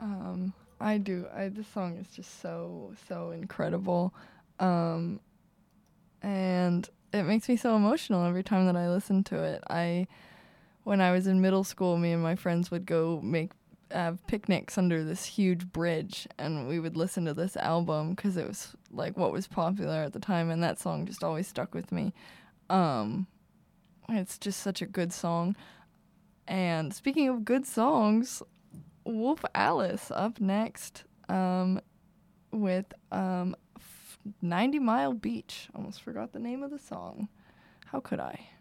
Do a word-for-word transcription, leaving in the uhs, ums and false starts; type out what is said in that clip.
Um, I do. I this song is just so so incredible, um, and it makes me so emotional every time that I listen to it. I, when I was in middle school, me and my friends would go make have picnics under this huge bridge, and we would listen to this album because it was like what was popular at the time, and that song just always stuck with me. Um, it's just such a good song. And speaking of good songs, Wolf Alice up next um, with um, f- ninety Mile Beach. Almost forgot the name of the song. How could I?